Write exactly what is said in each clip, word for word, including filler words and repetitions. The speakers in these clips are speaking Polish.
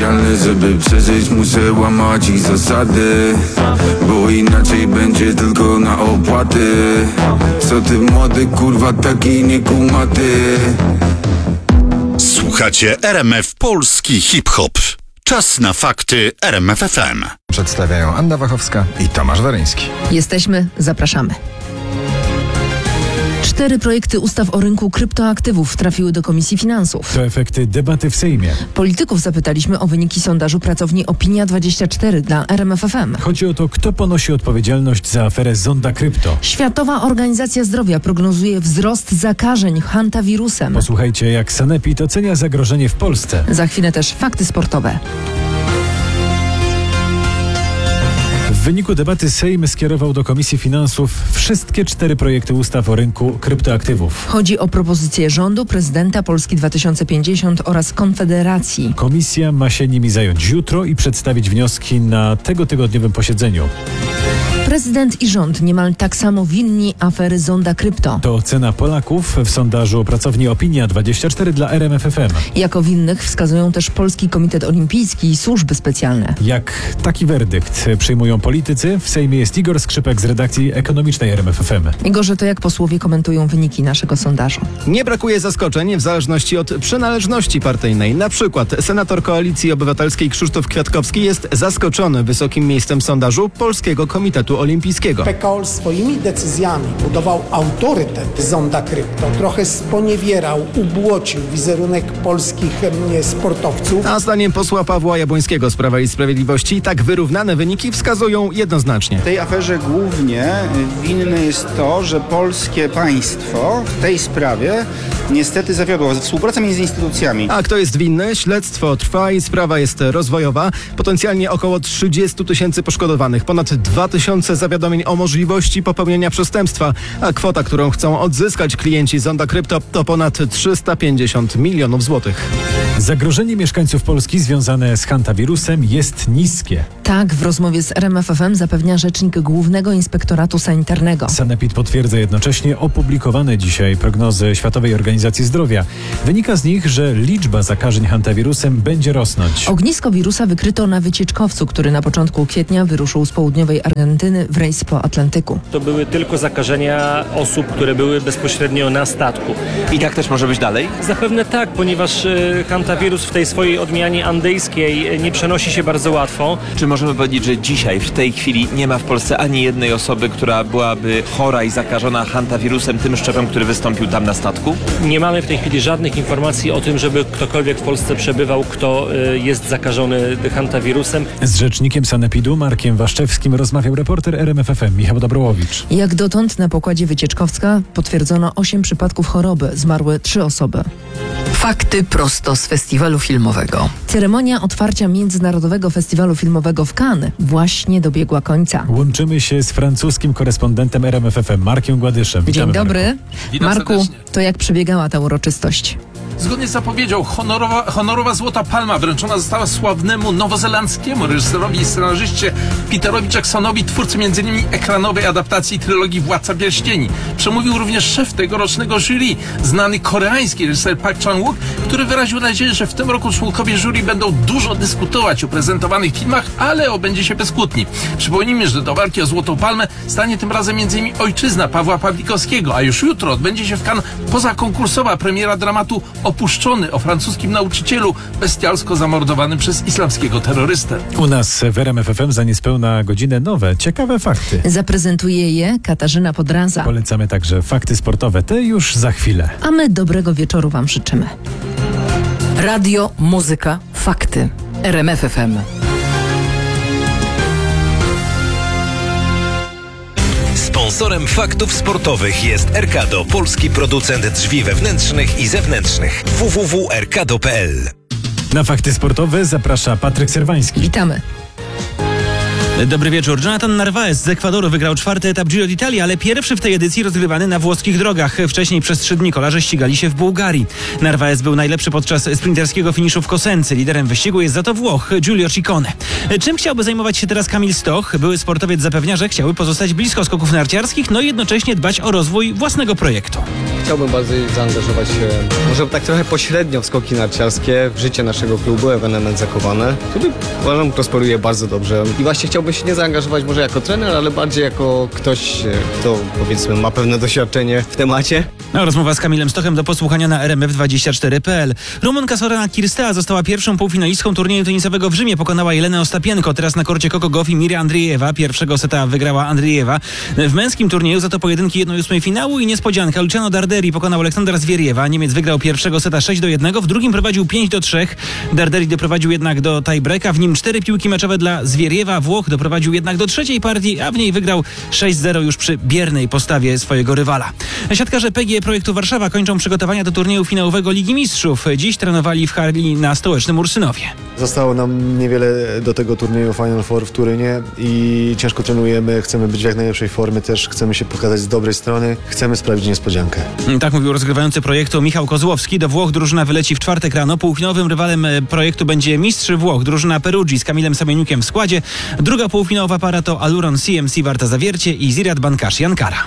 odpowiedzialny, żeby przeżyć muszę łamać ich zasady, bo inaczej będzie tylko na opłaty. Co ty młody kurwa taki niekumaty. Słuchacie R M F Polski Hip-Hop. Czas na fakty R M F F M. Przedstawiają Anna Wachowska i Tomasz Waryński. Jesteśmy, zapraszamy. Cztery projekty ustaw o rynku kryptoaktywów trafiły do Komisji Finansów. To efekty debaty w Sejmie. Polityków zapytaliśmy o wyniki sondażu pracowni Opinia dwadzieścia cztery dla R M F F M. Chodzi o to, kto ponosi odpowiedzialność za aferę Zonda Krypto. Światowa Organizacja Zdrowia prognozuje wzrost zakażeń hantawirusem. Posłuchajcie, jak Sanepid ocenia zagrożenie w Polsce. Za chwilę też fakty sportowe. W wyniku debaty Sejm skierował do Komisji Finansów wszystkie cztery projekty ustaw o rynku kryptoaktywów. Chodzi o propozycje rządu, prezydenta Polski dwa tysiące pięćdziesiąt oraz Konfederacji. Komisja ma się nimi zająć jutro i przedstawić wnioski na tego tygodniowym posiedzeniu. Prezydent i rząd niemal tak samo winni afery Zonda Krypto. To ocena Polaków w sondażu pracowni Opinia dwadzieścia cztery dla R M F F M. Jako winnych wskazują też Polski Komitet Olimpijski i służby specjalne. Jak taki werdykt przyjmują politycy, w Sejmie jest Igor Skrzypek z redakcji ekonomicznej R M F F M. Igorze, to jak posłowie komentują wyniki naszego sondażu? Nie brakuje zaskoczeń w zależności od przynależności partyjnej. Na przykład senator Koalicji Obywatelskiej Krzysztof Kwiatkowski jest zaskoczony wysokim miejscem sondażu Polskiego Komitetu Olimpijskiego. P K O swoimi decyzjami budował autorytet Zonda Krypto, trochę sponiewierał, ubłocił wizerunek polskich em, sportowców. A zdaniem posła Pawła Jabłońskiego z Prawa i Sprawiedliwości tak wyrównane wyniki wskazują jednoznacznie. W tej aferze głównie winne jest to, że polskie państwo w tej sprawie niestety zawiodło. Współpraca między instytucjami. A kto jest winny? Śledztwo trwa i sprawa jest rozwojowa. Potencjalnie około trzydzieści tysięcy poszkodowanych, ponad dwa tysiące zawiadomień o możliwości popełnienia przestępstwa, a kwota, którą chcą odzyskać klienci Zonda Krypto, to ponad trzysta pięćdziesiąt milionów złotych. Zagrożenie mieszkańców Polski związane z hantawirusem jest niskie. Tak, w rozmowie z R M F F M zapewnia rzecznik Głównego Inspektoratu Sanitarnego. Sanepid potwierdza jednocześnie opublikowane dzisiaj prognozy Światowej Organizacji Zdrowia. Wynika z nich, że liczba zakażeń hantawirusem będzie rosnąć. Ognisko wirusa wykryto na wycieczkowcu, który na początku kwietnia wyruszył z południowej Argentyny w rejs po Atlantyku. To były tylko zakażenia osób, które były bezpośrednio na statku. I tak też może być dalej? Zapewne tak, ponieważ y, hantawirus w tej swojej odmianie andyjskiej nie przenosi się bardzo łatwo. Czy możemy powiedzieć, że dzisiaj, w tej chwili nie ma w Polsce ani jednej osoby, która byłaby chora i zakażona hantawirusem, tym szczepem, który wystąpił tam na statku? Nie mamy w tej chwili żadnych informacji o tym, żeby ktokolwiek w Polsce przebywał, kto y, jest zakażony hantawirusem. Z rzecznikiem Sanepidu Markiem Waszczewskim rozmawiał reporter R M F F M Michał Dobrołowicz. Jak dotąd na pokładzie wycieczkowca potwierdzono osiem przypadków choroby, zmarły trzy osoby. Fakty prosto z festiwalu filmowego. Ceremonia otwarcia Międzynarodowego Festiwalu Filmowego w Cannes właśnie dobiegła końca. Łączymy się z francuskim korespondentem R M F F M Markiem Gładyszem. Dzień Witamy, dobry. Witam Marku, serdecznie. to jak przebiegała ta uroczystość? Zgodnie z zapowiedzią, honorowa, honorowa Złota Palma wręczona została sławnemu nowozelandzkiemu reżyserowi i scenarzyście Peterowi Jacksonowi, twórcy między innymi ekranowej adaptacji trylogii Władca Pierścieni. Przemówił również szef tegorocznego jury, znany koreański reżyser Park Chan-wook, który wyraził nadzieję, że w tym roku członkowie jury będą dużo dyskutować o prezentowanych filmach, ale obędzie się bez kłótni. Przypomnijmy, że do walki o Złotą Palmę stanie tym razem między innymi ojczyzna Pawła Pawlikowskiego, a już jutro odbędzie się w Cannes pozakonkursowa premiera dramatu Opuszczony o francuskim nauczycielu bestialsko zamordowanym przez islamskiego terrorystę. U nas w R M F F M za niespełna godzinę nowe, ciekawe fakty. Zaprezentuje je Katarzyna Podraza. Polecamy także fakty sportowe, te już za chwilę. A my dobrego wieczoru Wam życzymy. Radio, muzyka, fakty. R M F F M. Sponsorem faktów sportowych jest Erkado, polski producent drzwi wewnętrznych i zewnętrznych. w w w kropka erkado kropka p l. Na fakty sportowe zaprasza Patryk Serwański. Witamy. Dobry wieczór. Jonathan Narvaez z Ekwadoru wygrał czwarty etap Giro d'Italia, ale pierwszy w tej edycji rozgrywany na włoskich drogach. Wcześniej przez trzy dni kolarze ścigali się w Bułgarii. Narvaez był najlepszy podczas sprinterskiego finiszu w Kosence. Liderem wyścigu jest za to Włoch Giulio Ciccone. Czym chciałby zajmować się teraz Kamil Stoch? Były sportowiec zapewnia, że chciałby pozostać blisko skoków narciarskich, no i jednocześnie dbać o rozwój własnego projektu. chciałbym bardziej zaangażować się, może tak trochę pośrednio w skoki narciarskie, w życie naszego klubu, ewenement Zakowane, który uważam prosperuje bardzo dobrze. I właśnie chciałbym się nie zaangażować może jako trener, ale bardziej jako ktoś, kto powiedzmy ma pewne doświadczenie w temacie. No, rozmowa z Kamilem Stochem do posłuchania na R M F dwadzieścia cztery kropka p l. Rumunka Sorana Kirstea została pierwszą półfinalistką turnieju tenisowego w Rzymie. Pokonała Jelenę Ostapienko. Teraz na korcie Coco Gauff i Mira Andriejewa. Pierwszego seta wygrała Andriejewa. W męskim turnieju za to pojedynki jednej ósmej finału i niespodzianka. Luciano Darderi pokonał Aleksandra Zwieriewa. Niemiec wygrał pierwszego seta sześć do jednego. W drugim prowadził pięć do trzech. Darderi doprowadził jednak do tiebreaka. W nim cztery piłki meczowe dla Zwieriewa. Włoch doprowadził jednak do trzeciej partii, a w niej wygrał sześć zero już przy biernej postawie swojego rywala. Siatkarze P G E Projektu Warszawa kończą przygotowania do turnieju finałowego Ligi Mistrzów. Dziś trenowali w hali na stołecznym Ursynowie. Zostało nam niewiele do tego turnieju Final Four w Turynie i ciężko trenujemy, chcemy być w jak najlepszej formie, też chcemy się pokazać z dobrej strony, chcemy sprawić niespodziankę. Tak mówił rozgrywający projektu Michał Kozłowski. Do Włoch drużyna wyleci w czwartek rano. Półfinałowym rywalem projektu będzie mistrz Włoch, drużyna Perugii z Kamilem Samieniukiem w składzie. Druga półfinałowa para to Aluron C M C Warta Zawiercie i Zirad Bankashi Ankara.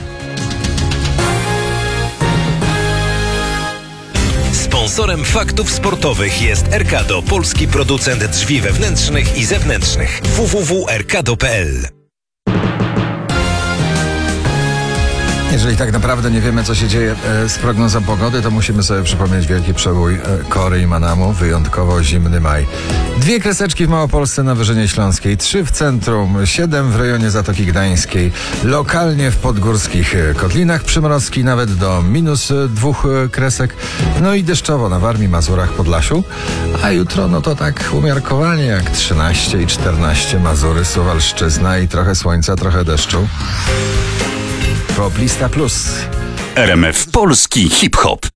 Sponsorem faktów sportowych jest Erkado, polski producent drzwi wewnętrznych i zewnętrznych. w w w kropka erkado kropka p l. Jeżeli tak naprawdę nie wiemy, co się dzieje e, z prognozą pogody, to musimy sobie przypomnieć wielki przebój e, Kory i Manamu, wyjątkowo zimny maj. Dwie kreseczki w Małopolsce na Wyżynie Śląskiej, trzy w centrum, siedem w rejonie Zatoki Gdańskiej, lokalnie w podgórskich e, kotlinach przymrozki nawet do minus e, dwóch e, kresek, no i deszczowo na Warmii, Mazurach, Podlasiu, a jutro no to tak umiarkowanie jak trzynaście i czternaście Mazury, Suwalszczyzna i trochę słońca, trochę deszczu. Poplista Plus. R M F Polski Hip Hop.